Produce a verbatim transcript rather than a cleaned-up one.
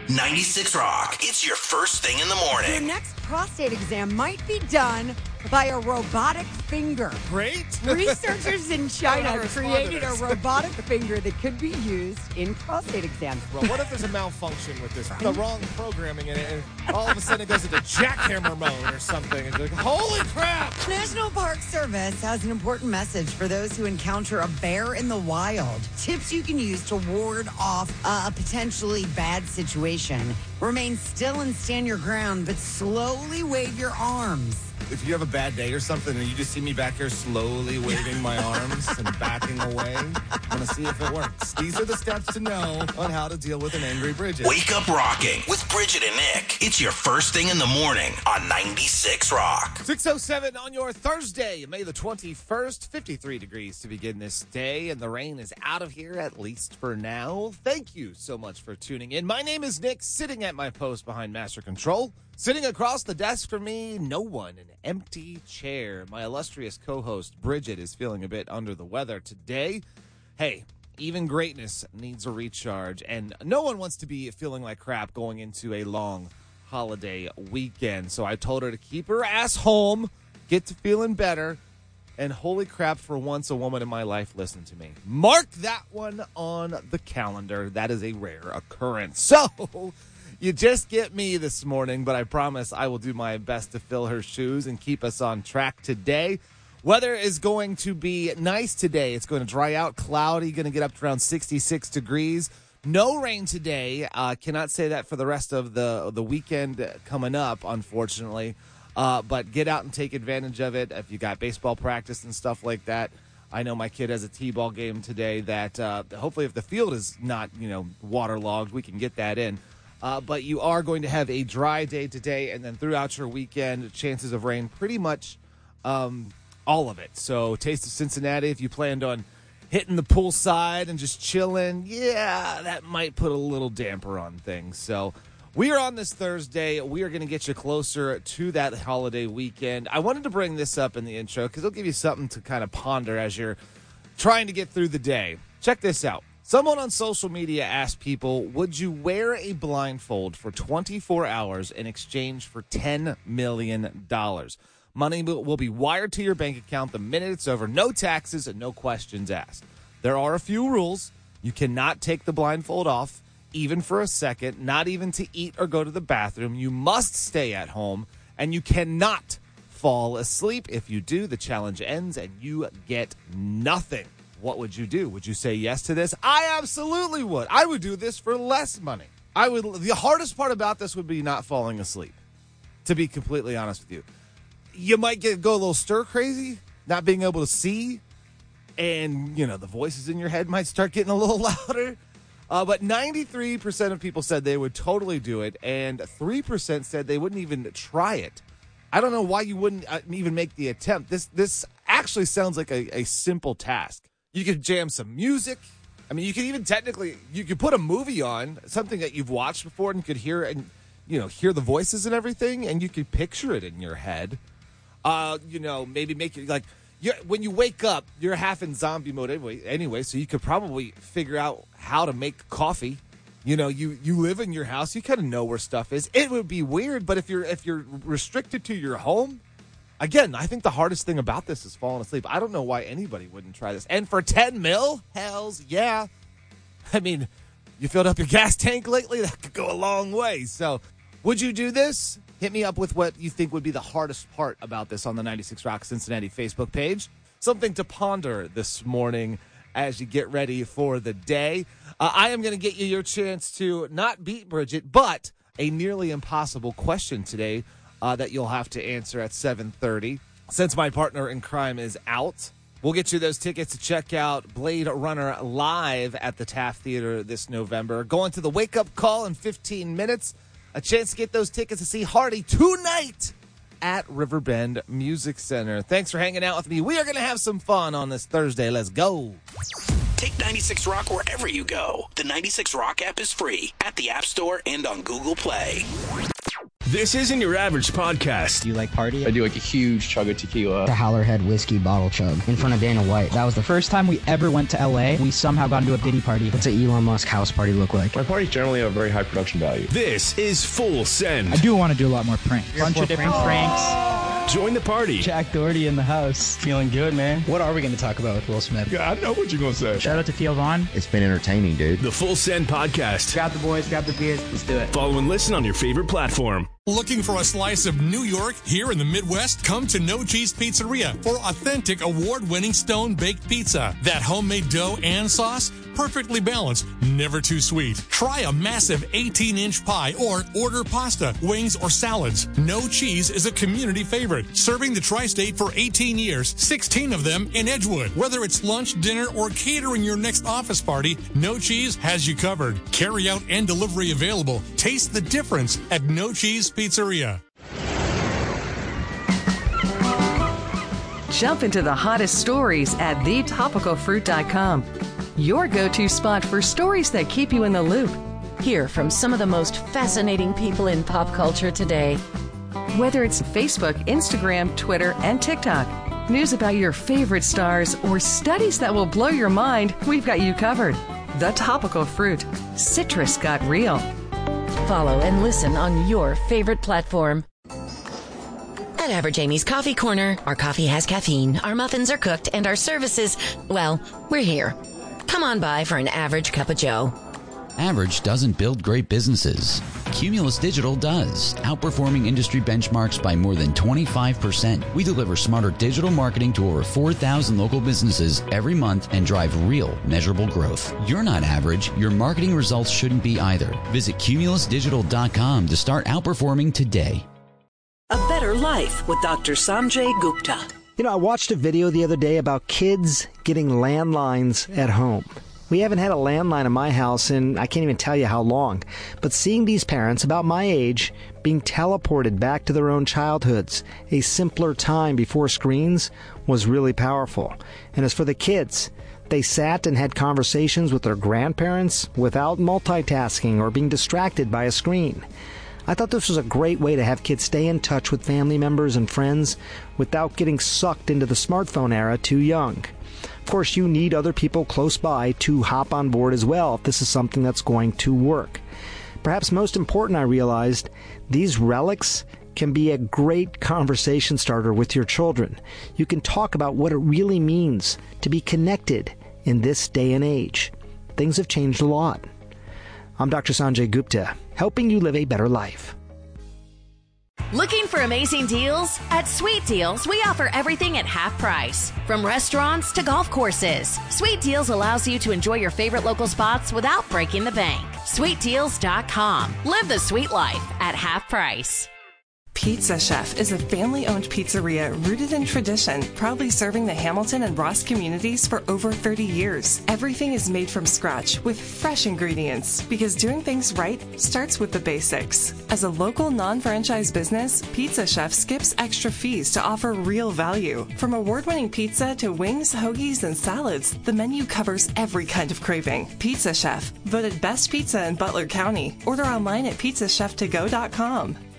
ninety-six Rock. It's your first thing in the morning. Your next prostate exam might be done by a robotic finger. Great. Researchers in China created a this. robotic finger that could be used in prostate exams. Well, what if there's a malfunction with this? The wrong programming in it, and all of a sudden it goes into jackhammer mode or something. And you're like, holy crap! National Park Service has an important message for those who encounter a bear in the wild. Tips you can use to ward off uh, a potentially bad situation. Remain still and stand your ground, but slowly wave your arms. If you have a bad day or something and you just see me back here slowly waving my arms and backing away, I want to see if it works. These are the steps to know on how to deal with an angry Bridget. Wake up rocking with Bridget and Nick. It's your first thing in the morning on ninety-six Rock. six oh seven on your Thursday, May the twenty-first, fifty-three degrees to begin this day, and the rain is out of here, at least for now. Thank you so much for tuning in. My name is Nick, sitting at my post behind Master Control. Sitting across the desk from me, no one, an empty chair. My illustrious co-host, Bridget, is feeling a bit under the weather today. Hey, even greatness needs a recharge, and no one wants to be feeling like crap going into a long holiday weekend. So I told her to keep her ass home, get to feeling better, and holy crap, for once, a woman in my life listened to me. Mark that one on the calendar. That is a rare occurrence. So you just get me this morning, but I promise I will do my best to fill her shoes and keep us on track today. Weather is going to be nice today. It's going to dry out, cloudy, going to get up to around sixty-six degrees. No rain today. Uh, cannot say that for the rest of the, the weekend coming up, unfortunately. Uh, but get out and take advantage of it if you got baseball practice and stuff like that. I know my kid has a t-ball game today that uh, hopefully if the field is not, you know, waterlogged, we can get that in. Uh, but you are going to have a dry day today, and then throughout your weekend, chances of rain, pretty much um, all of it. So Taste of Cincinnati, if you planned on hitting the poolside and just chilling, yeah, that might put a little damper on things. So we are on this Thursday. We are going to get you closer to that holiday weekend. I wanted to bring this up in the intro because it'll give you something to kind of ponder as you're trying to get through the day. Check this out. Someone on social media asked people, would you wear a blindfold for twenty-four hours in exchange for ten million dollars? Money will be wired to your bank account the minute it's over. No taxes and no questions asked. There are a few rules. You cannot take the blindfold off, even for a second, not even to eat or go to the bathroom. You must stay at home, and you cannot fall asleep. If you do, the challenge ends, and you get nothing. What would you do? Would you say yes to this? I absolutely would. I would do this for less money. I would. The hardest part about this would be not falling asleep, to be completely honest with you. You might get go a little stir crazy, not being able to see, and, you know, the voices in your head might start getting a little louder. Uh, but ninety-three percent of people said they would totally do it, and three percent said they wouldn't even try it. I don't know why you wouldn't even make the attempt. This this actually sounds like a, a simple task. You could jam some music. I mean, you could even technically, you could put a movie on, something that you've watched before and could hear and, you know, hear the voices and everything, and you could picture it in your head. Uh, you know, maybe make it like, you're, when you wake up, you're half in zombie mode anyway, anyway, so you could probably figure out how to make coffee. You know, you, you live in your house, you kind of know where stuff is. It would be weird, but if you're if you're restricted to your home, again, I think the hardest thing about this is falling asleep. I don't know why anybody wouldn't try this. And for ten mil, hells yeah. I mean, you filled up your gas tank lately? That could go a long way. So, would you do this? Hit me up with what you think would be the hardest part about this on the ninety-six Rock Cincinnati Facebook page. Something to ponder this morning as you get ready for the day. Uh, I am going to get you your chance to not beat Bridget, but a nearly impossible question today uh, that you'll have to answer at seven thirty. Since my partner in crime is out, we'll get you those tickets to check out Blade Runner live at the Taft Theater this November. Going to the wake-up call in fifteen minutes. A chance to get those tickets to see Hardy tonight at Riverbend Music Center. Thanks for hanging out with me. We are going to have some fun on this Thursday. Let's go. Take ninety-six Rock wherever you go. The ninety-six Rock app is free at the App Store and on Google Play. This isn't your average podcast. Do you like party? I do like a huge chug of tequila. The Howlerhead whiskey bottle chug in front of Dana White. That was the First time we ever went to L A, we somehow got into a Diddy party. What's an Elon Musk house party look like? My parties generally have very high production value. This is Full Send. I do want to do a lot more pranks. A bunch of different pranks. Join the party. Jack Doherty in the house. Feeling good, man. What are we going to talk about with Will Smith? Yeah, I know what you're going to say. Shout out to Theo Vaughn. It's been entertaining, dude. The Full Send podcast. Grab the boys, grab the beers, let's do it. Follow and listen on your favorite platform. Looking for a slice of New York here in the Midwest? Come to No Cheese Pizzeria for authentic award-winning stone-baked pizza. That homemade dough and sauce, perfectly balanced, never too sweet. Try a massive eighteen-inch pie or order pasta, wings, or salads. No Cheese is a community favorite, serving the tri-state for eighteen years, sixteen of them in Edgewood. Whether it's lunch, dinner, or catering your next office party, No Cheese has you covered. Carry out and delivery available. Taste the difference at No Cheese Pizzeria. Jump into the hottest stories at the topical fruit dot com. Your go-to spot for stories that keep you in the loop. Hear from some of the most fascinating people in pop culture today. Whether it's Facebook, Instagram, Twitter, and TikTok, news about your favorite stars, or studies that will blow your mind, we've got you covered. The Topical Fruit. Citrus got real. Follow and listen on your favorite platform. At Average Amy's Coffee Corner, our coffee has caffeine, our muffins are cooked, and our services, well, we're here. Come on by for an average cup of joe. Average doesn't build great businesses. Cumulus Digital does, outperforming industry benchmarks by more than twenty-five percent. We deliver smarter digital marketing to over four thousand local businesses every month and drive real, measurable growth. You're not average. Your marketing results shouldn't be either. Visit cumulus digital dot com to start outperforming today. A Better Life with Doctor Sanjay Gupta. You know, I watched a video the other day about kids getting landlines at home. We haven't had a landline in my house in I can't even tell you how long. But seeing these parents about my age being teleported back to their own childhoods, a simpler time before screens, was really powerful. And as for the kids, they sat and had conversations with their grandparents without multitasking or being distracted by a screen. I thought this was a great way to have kids stay in touch with family members and friends without getting sucked into the smartphone era too young. Of course, you need other people close by to hop on board as well if this is something that's going to work. Perhaps most important, I realized, these relics can be a great conversation starter with your children. You can talk about what it really means to be connected in this day and age. Things have changed a lot. I'm Doctor Sanjay Gupta, helping you live a better life. Looking for amazing deals? At Sweet Deals, we offer everything at half price. From restaurants to golf courses, Sweet Deals allows you to enjoy your favorite local spots without breaking the bank. sweet deals dot com. Live the sweet life at half price. Pizza Chef is a family-owned pizzeria rooted in tradition, proudly serving the Hamilton and Ross communities for over thirty years. Everything is made from scratch with fresh ingredients because doing things right starts with the basics. As a local non-franchise business, Pizza Chef skips extra fees to offer real value. From award-winning pizza to wings, hoagies, and salads, the menu covers every kind of craving. Pizza Chef, voted best pizza in Butler County. Order online at pizza chef to go dot com.